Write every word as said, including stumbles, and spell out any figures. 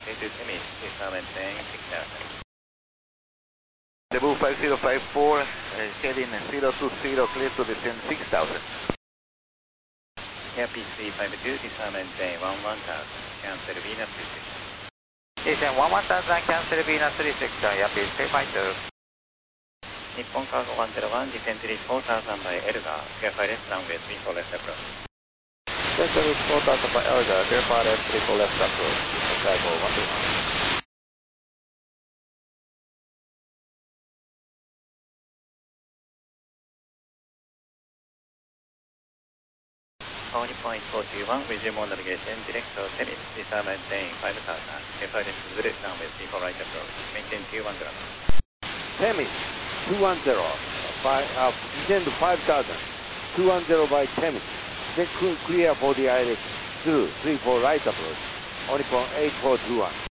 K two Timmins, please now maintain six thousand. Cebu five zero five four, uh, heading zero two zero, clear to descend six thousand. Airpiece three five two, please now maintain one one thousand, cancel Venus three six. Descend one one thousand, cancel Venus three six, Airpiece three five two. Nippon Cargo one zero one, descend to four thousand by Elgar, verify left runway three four left approach. Descend to four thousand by Elgar, verify left three four left approach, Nippon Cargo one zero one. All point four two one, resume on navigation, direct to Timmins, please now maintain five thousand, verify left Zurich runway three four right approach, maintain two one zero. Timmins, two one zero, five, uh, descend to five thousand, two one zero by Timmins, then clear for the I L X through three four right approach, only point eight four two one.